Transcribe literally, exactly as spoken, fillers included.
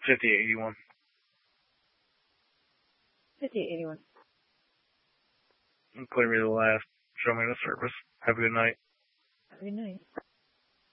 fifty-eight eighty-one. fifty-eight eighty-one. Clear me the last. Show me the service. Have a good night. Have a good night.